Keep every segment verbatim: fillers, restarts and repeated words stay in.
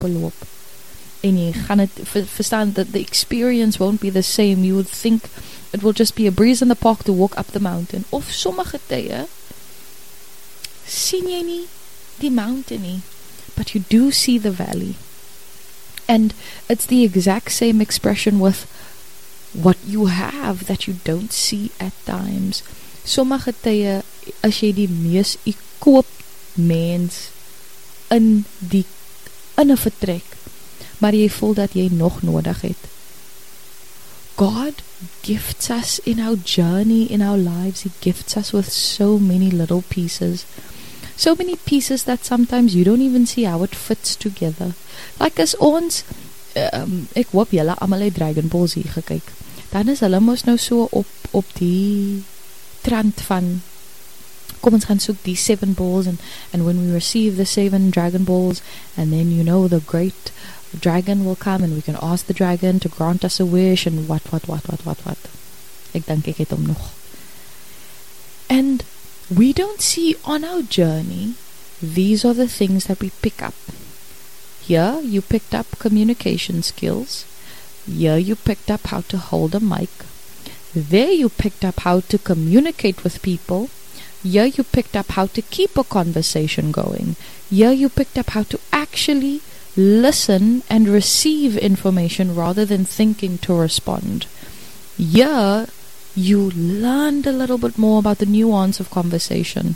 dorpe loop. En jy gaan het ver, verstaan that the experience won't be the same. You would think it will just be a breeze in the park to walk up the mountain. Of sommige tye sien jy nie die mountain nie, but you do see the valley. And it's the exact same expression with what you have that you don't see at times. Sommige tye as jy die mees equipped mens in die in 'n vertrek, maar jy voel dat jy nog nodig het. God gifts us in our journey, in our lives. He gifts us with so many little pieces. So many pieces that sometimes you don't even see how it fits together. Like as ons, um, ek hoop julle almal het Dragon Ball Z gekyk. Dan is hulle mos nou so op, op die trant van, kom ons gaan soek die seven balls, and, and when we receive the seven Dragon Balls, and then you know the great dragon will come, and we can ask the dragon to grant us a wish, and what, what, what, what, what, what. Ek dink ek het hom nog. And we don't see on our journey, these are the things that we pick up. Here, you picked up communication skills. Here, you picked up how to hold a mic. There, you picked up how to communicate with people. Here, you picked up how to keep a conversation going. Here, you picked up how to actually listen and receive information rather than thinking to respond. Here, you learned a little bit more about the nuance of conversation.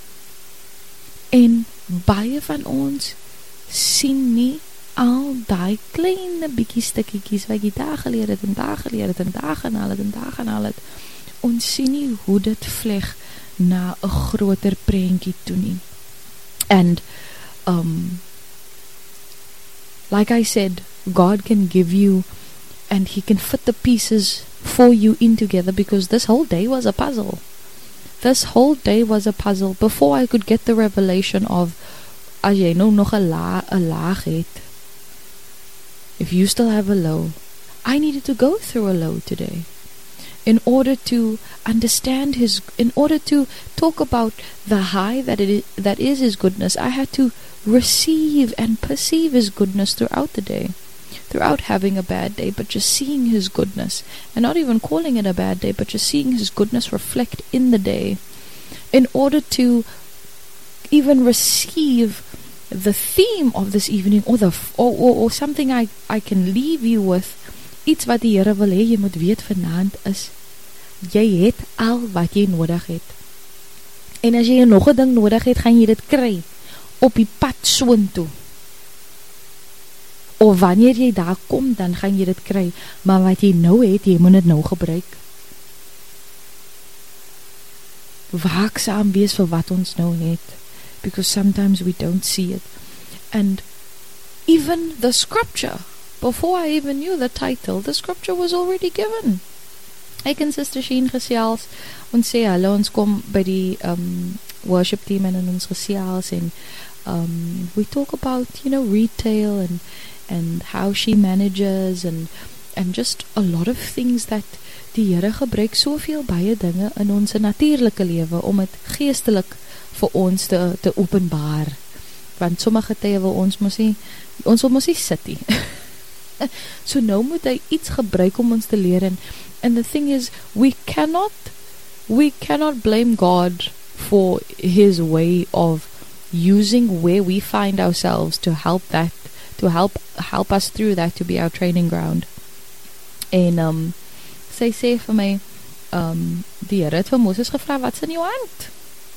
En baie van ons sien nie al die kleine bietjie stukkies wat jy daar geleer het en daar geleer het en daar gehaal het en daar gehaal het. Ons sien nie hoe dit vleg na 'n groter prentjie toe nie. And um like I said, God can give you, and He can fit the pieces for you in together, because this whole day was a puzzle. This whole day was a puzzle. Before I could get the revelation of, as jy nou nog 'n la, 'n laag het, if you still have a low, I needed to go through a low today. In order to understand His, in order to talk about the high that it is, that is His goodness, I had to receive and perceive His goodness throughout the day, throughout having a bad day, but just seeing His goodness, and not even calling it a bad day, but just seeing His goodness reflect in the day, in order to even receive the theme of this evening, or the or, or, or something I, I can leave you with. Iets wat die Here wil hê jy moet weet vanaand is, jy het al wat jy nodig het. En as jy nog 'n ding nodig het, gaan jy dit kry op die pad soontoe. Of wanneer jy daar kom, dan gaan jy dit kry. Maar wat jy nou het, jy moet dit nou gebruik. Waaksaam wees vir wat ons nou het. Because sometimes we don't see it. And even the scripture, before I even knew the title, the scripture was already given. Ek en Sister Sheen gesels, ons sê hallo, ons kom by die um, worship team en ons gesels, en um, we talk about, you know, retail and and how she manages, and and just a lot of things that die Here gebruik, soveel baie dinge in ons natuurlike lewe om het geestelik vir ons te, te openbaar. Want sommige tye wil ons mos nie, ons wil mos nie sit nie. So nou moet hy iets gebruik om ons te leer, en and the thing is, we cannot we cannot blame God for His way of using where we find ourselves to help that, to help help us through that, to be our training ground. En um, sy sê vir my, um, die Here het vir Moses gevra, wat's in jou hand?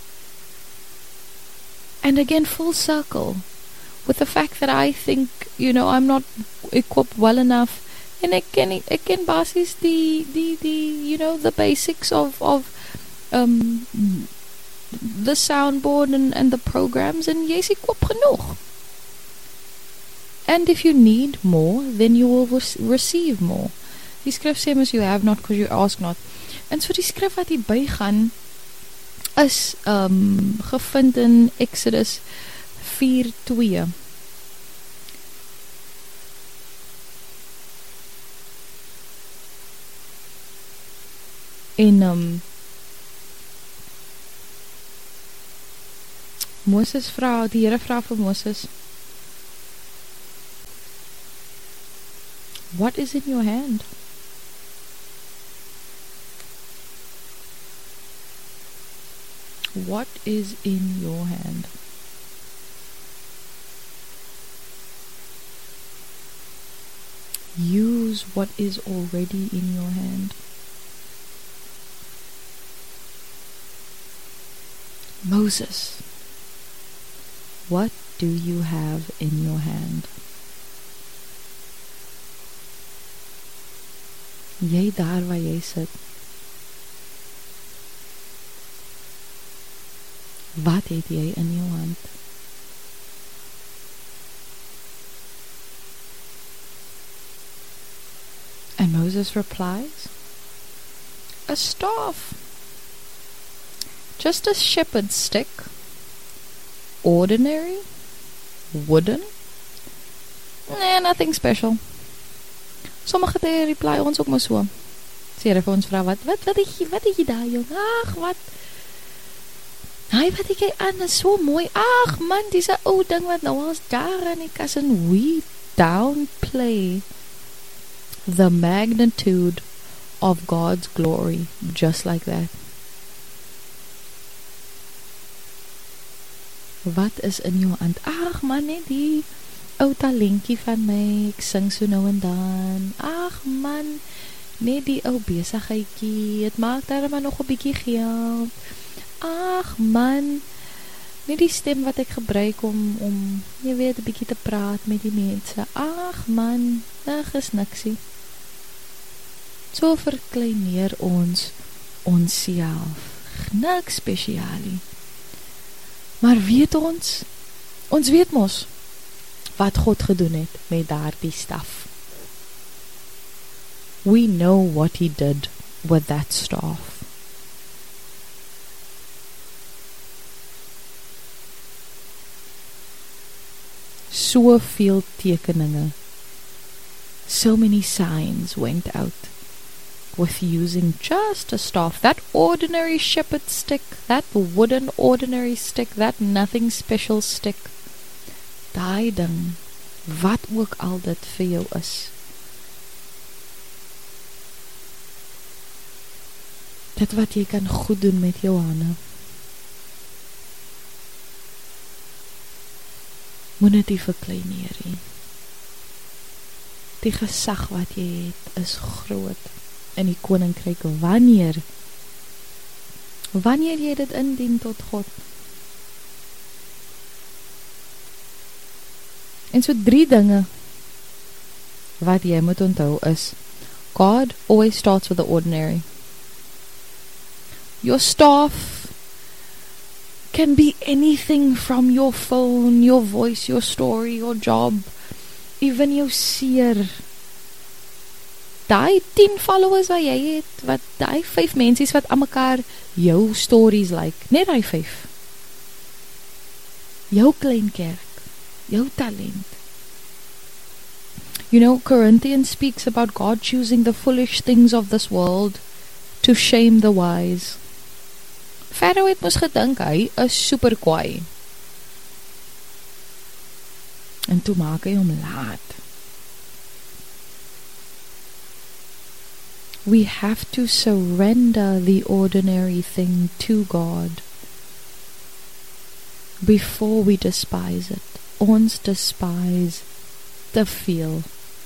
And again, full circle, with the fact that I think, you know, I'm not equipped well enough, and ek ken, ek ken basis die, die, die, you know, the basics of, of um, the soundboard and, and the programs, and jy is equipped genoeg. And if you need more, then you will re- receive more. Die skrif sê mos, you have not because you ask not. En so die skrif wat hier bygaan, is um, gevind in Exodus vier twee. En um, Moses vra, die Here vra vir Moses, What is in your hand? What is in your hand? Use what is already in your hand. Moses, what do you have in your hand? Jy daar waar jy sit. Wat het jy in jou hand? And Moses replies, a staff. Just a shepherd's stick. Ordinary. Wooden. Nee, nothing special. Sommige tye reply ons ook maar so. Sê hy vir ons vra, wat, wat, wat het jy, wat het jy daar, jong? Ag, wat? Hy, wat het jy aan, is so mooi. Ag, man, die is een ou ding wat nou als daar in die kas, en we downplay the magnitude of God's glory, just like that. Wat is in jou hand? Ag, man, nee, die ou talentjie van my, ek sing so nou en dan. Ag, man, nee, die ou besigheidjie, het maak daar maar nog 'n bietjie geld. Ag, man, nee, die stem wat ek gebruik om, om, jy weet, 'n bietjie te praat met die mense. Ag, man, ag, is niksie. So verkleineer ons onsself. Niks spesialie. Maar weet ons, ons weet mos, wat God gedoen het met daardie staf. We know what he did with that staff. Soveel tekeninge, so many signs went out with using just a staff, that ordinary shepherd's stick, that wooden ordinary stick, that nothing special stick. Daai ding, wat ook al dit vir jou is. Dit wat jy kan goed doen met jou hande. Moet net die verkleineer nie. Die gesag wat jy het is groot in die koninkryk wanneer wanneer jy dit indien tot God. En so drie dinge wat jy moet onthou is, God always starts with the ordinary. Your staff can be anything from your phone, your voice, your story, your job, even jou seer. Daai tien followers wat jy het, wat daai vyf mensies wat aan mekaar jou stories like, net daai vyf. Jou klein kerk. Jou talent. You know, Corinthians speaks about God choosing the foolish things of this world to shame the wise. Pharaoh het mos gedink, hy is super kwaai. En toe maak hy hom laat. We have to surrender the ordinary thing to God before we despise it. Ons despise te veel.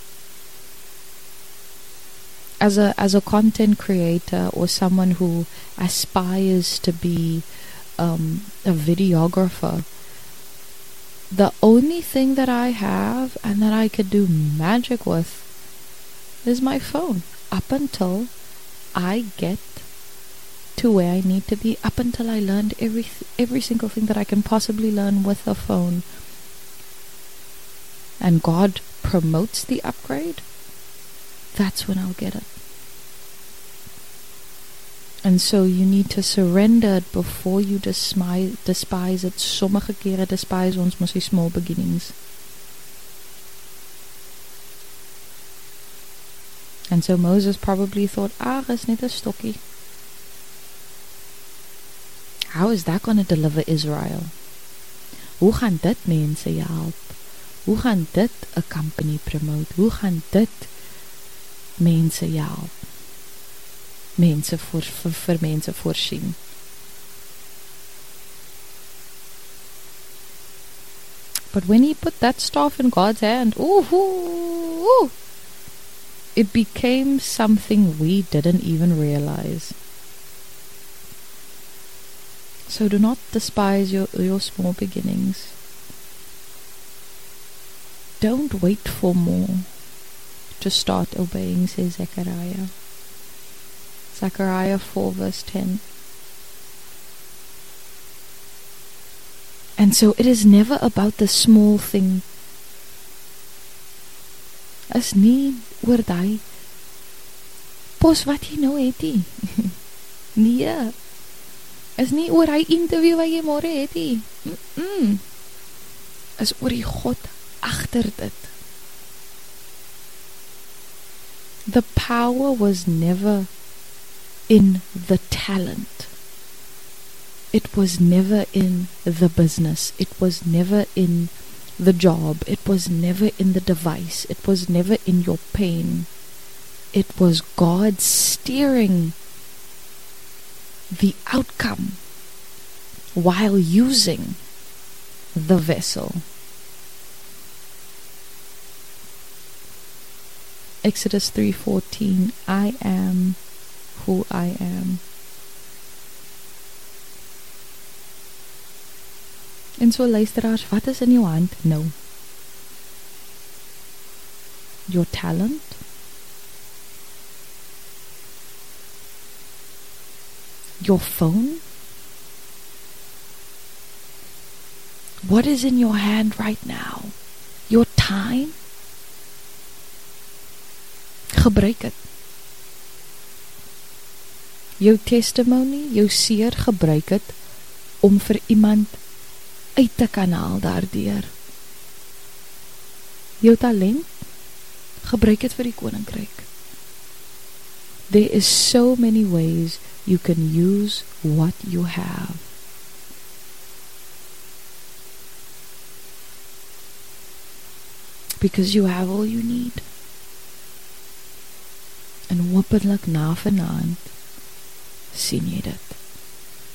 As a, as a content creator or someone who aspires to be um, a videographer, the only thing that I have and that I could do magic with is my phone. Up until I get to where I need to be, up until I learned every, every single thing that I can possibly learn with a phone. And God promotes the upgrade, that's when I'll get it. And so you need to surrender it before you despise, despise it. Sommige kere despise ons mos die small beginnings. And so Moses probably thought, ah, is net 'n stokkie. How is that going to deliver Israel? Hoe gaan dit mense help? Hoe gaan dit 'n company promote? Hoe gaan dit mense help, mense voor, vir, vir mense voorsien. But when he put that staff in God's hand, ooh, ooh, ooh, it became something we didn't even realize. So do not despise your, your small beginnings. Don't wait for more to start obeying, says Zechariah. Zechariah four verse ten. And so it is never about the small thing. Is nie oor die pos wat jy nou het nie. Nee. Is nie oor hy interview wat jy môre het nie. Mm-mm. Is oor die God agter dit. The power was never in the talent. It was never in the business. It was never in the job. It was never in the device. It was never in your pain. It was God steering the outcome while using the vessel. Exodus three fourteen, I am who I am. En so luisteraars, wat is in jou hand nou? Your talent? Your phone? What is in your hand right now? Your time? Gebruik het. Jou testimony, jou seer, gebruik het om vir iemand uit te kan haal daardeur. Jou talent, gebruik het vir die koninkryk. There is so many ways you can use what you have. Because you have all you need. En hopelik na vanaand sien jy dit.